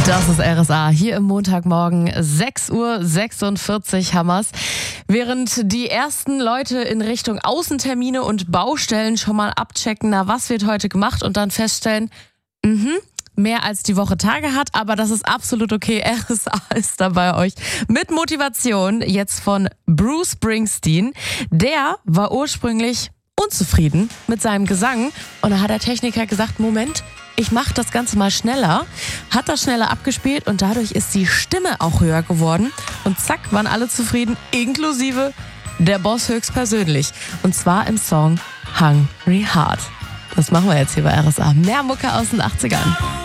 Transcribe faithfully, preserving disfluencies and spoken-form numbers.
Das ist R S A, hier im Montagmorgen, sechs Uhr sechsundvierzig Hammers. Während die ersten Leute in Richtung Außentermine und Baustellen schon mal abchecken, na, was wird heute gemacht und dann feststellen, mhm, mehr als die Woche Tage hat, aber das ist absolut okay. R S A ist da bei euch mit Motivation jetzt von Bruce Springsteen. Der war ursprünglich unzufrieden mit seinem Gesang und da hat der Techniker gesagt, Moment, ich mache das Ganze mal schneller, hat das schneller abgespielt und dadurch ist die Stimme auch höher geworden und zack, waren alle zufrieden, inklusive der Boss höchstpersönlich. Und zwar im Song Hungry Heart. Das machen wir jetzt hier bei R S A. Mehr Mucke aus den achtzigern.